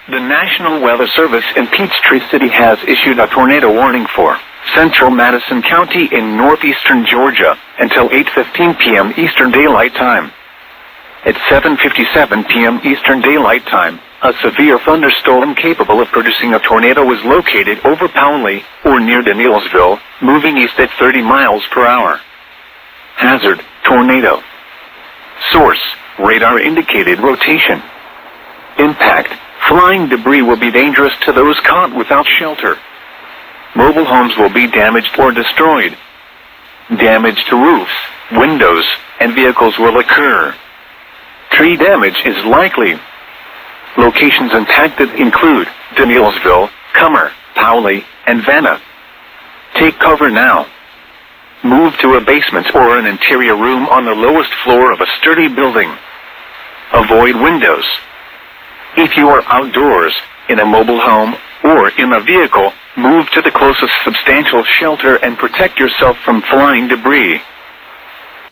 The National Weather Service in Peachtree City has issued a tornado warning for central Madison County in northeastern Georgia until 8:15 p.m. Eastern Daylight Time. At 7:57 p.m. Eastern Daylight Time, a severe thunderstorm capable of producing a tornado was located over Powley, or near Danielsville, moving east at 30 miles per hour. Hazard, tornado. Source, radar indicated rotation. Impact, flying debris will be dangerous to those caught without shelter. Mobile homes will be damaged or destroyed. Damage to roofs, windows, and vehicles will occur. Tree damage is likely. Locations impacted include Danielsville, Comer, Powley, and Vanna. Take cover now. Move to a basement or an interior room on the lowest floor of a sturdy building. Avoid windows. If you are outdoors, in a mobile home, or in a vehicle, move to the closest substantial shelter and protect yourself from flying debris.